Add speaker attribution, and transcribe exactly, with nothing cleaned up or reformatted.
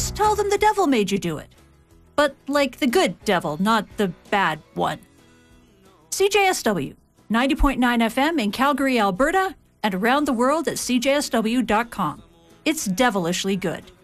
Speaker 1: just tell them the devil made you do it. But like the good devil, not the bad one. C J S W, ninety point nine F M in Calgary, Alberta, and around the world at C J S W dot com. It's devilishly good.